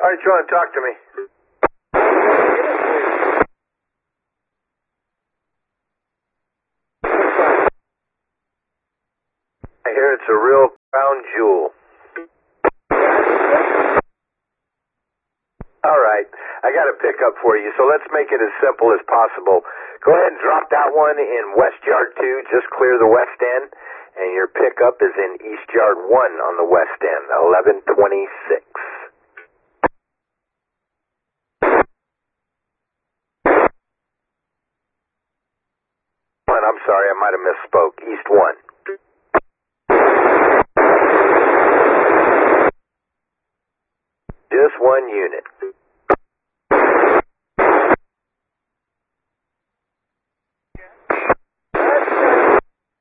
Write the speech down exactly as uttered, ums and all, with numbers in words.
All right, John, talk to me. I hear it's a real crown jewel. All right, I got a pickup for you, so let's make it as simple as possible. Go ahead and drop that one in West Yard two, just clear the west end, and your pickup is in East Yard one on the west end, eleven twenty-six. I'm sorry, I might have misspoke. East one. Just one unit.